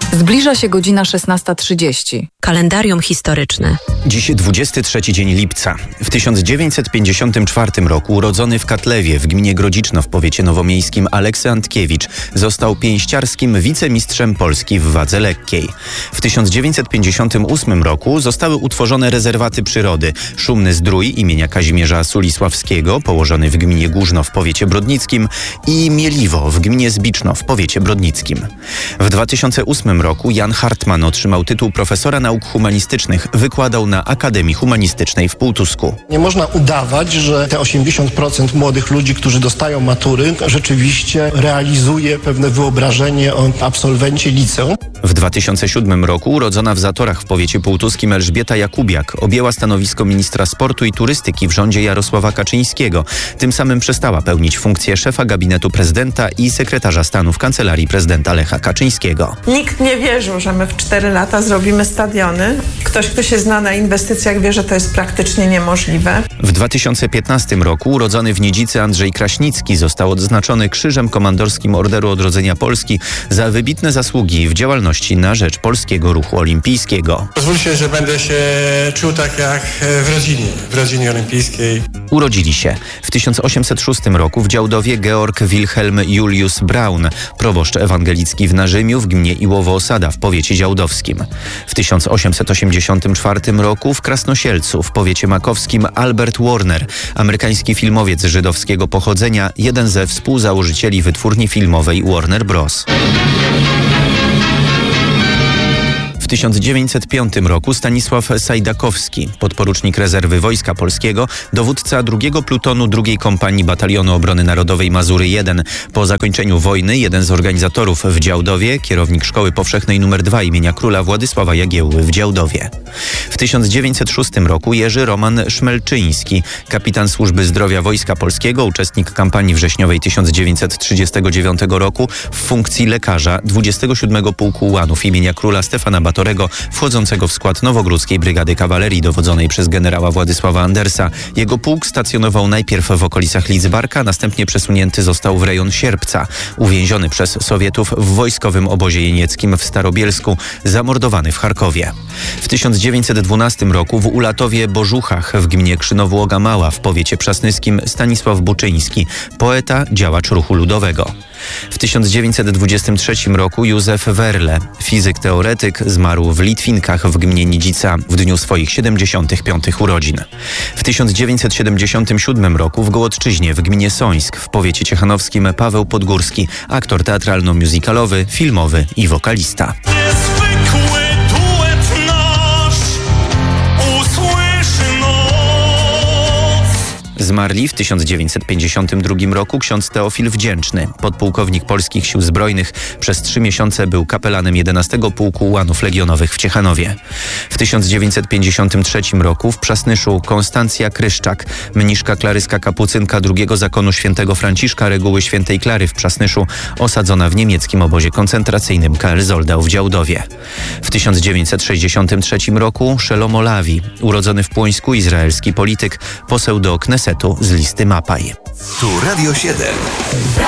Zbliża się godzina 16:30. Kalendarium historyczne. Dziś 23 dzień lipca. W 1954 roku urodzony w Katlewie w gminie Grodziczno w powiecie nowomiejskim Aleksy Antkiewicz został pięściarskim wicemistrzem Polski w wadze lekkiej. W 1958 roku zostały utworzone rezerwaty przyrody Szumny Zdrój imienia Kazimierza Sulisławskiego, położony w gminie Górzno w powiecie brodnickim, i Mieliwo w gminie Zbiczno w powiecie brodnickim. W 2008 roku Jan Hartman otrzymał tytuł profesora nauk humanistycznych. Wykładał na Akademii Humanistycznej w Półtusku. Nie można udawać, że te 80% młodych ludzi, którzy dostają matury, rzeczywiście realizuje pewne wyobrażenie o absolwencie liceum. W 2007 roku urodzona w Zatorach w powiecie półtuskim Elżbieta Jakubiak objęła stanowisko ministra sportu i turystyki w rządzie Jarosława Kaczyńskiego. Tym samym przestała pełnić funkcję szefa gabinetu prezydenta i sekretarza stanu w kancelarii prezydenta Lecha Kaczyńskiego. Nikt nie wierzył, że my w 4 lata zrobimy stadiony. Ktoś, kto się zna na inwestycjach, wie, że to jest praktycznie niemożliwe. W 2015 roku urodzony w Niedzicy Andrzej Kraśnicki został odznaczony Krzyżem Komandorskim Orderu Odrodzenia Polski za wybitne zasługi w działalności na rzecz polskiego ruchu olimpijskiego. Pozwólcie, że będę się czuł tak jak w rodzinie olimpijskiej. Urodzili się w 1806 roku w Działdowie Georg Wilhelm Julius Braun, proboszcz ewangelicki w Narzymiu w gminie Iłowo-Osada w powiecie działdowskim. W 1884 roku w Krasnosielcu w powiecie makowskim Albert Warner, amerykański filmowiec żydowskiego pochodzenia, jeden ze współzałożycieli wytwórni filmowej Warner Bros. W 1905 roku Stanisław Sajdakowski, podporucznik rezerwy Wojska Polskiego, dowódca drugiego plutonu II Kompanii Batalionu Obrony Narodowej Mazury I. Po zakończeniu wojny jeden z organizatorów w Działdowie, kierownik Szkoły Powszechnej nr 2 imienia króla Władysława Jagiełły w Działdowie. W 1906 roku Jerzy Roman Szmelczyński, kapitan Służby Zdrowia Wojska Polskiego, uczestnik kampanii wrześniowej 1939 roku w funkcji lekarza 27 Pułku Ułanów imienia króla Stefana Batorego, wchodzącego w skład Nowogródzkiej Brygady Kawalerii dowodzonej przez generała Władysława Andersa. Jego pułk stacjonował najpierw w okolicach Lidzbarka, następnie przesunięty został w rejon Sierpca. Uwięziony przez Sowietów w wojskowym obozie jenieckim w Starobielsku, zamordowany w Charkowie. W 1912 roku w Ulatowie Bożuchach w gminie Krzynowo-Łoga Mała w powiecie przasnyskim Stanisław Buczyński, poeta, działacz ruchu ludowego. W 1923 roku Józef Werle, fizyk teoretyk, zmarł w Litwinkach w gminie Niedzica w dniu swoich 75 urodzin. W 1977 roku w Gołodczyźnie w gminie Sońsk w powiecie ciechanowskim Paweł Podgórski, aktor teatralno-musicalowy, filmowy i wokalista. Zmarli w 1952 roku ksiądz Teofil Wdzięczny, podpułkownik Polskich Sił Zbrojnych. Przez 3 miesiące był kapelanem 11 Pułku Ułanów Legionowych w Ciechanowie. W 1953 roku w Przasnyszu Konstancja Kryszczak, mniszka klaryska kapucynka drugiego zakonu świętego Franciszka Reguły Świętej Klary w Przasnyszu, osadzona w niemieckim obozie koncentracyjnym KL Zoldau w Działdowie. W 1963 roku Szelomo Lawi, urodzony w Płońsku izraelski polityk, poseł do Knesetu z listy Mapaj. Tu Radio 7.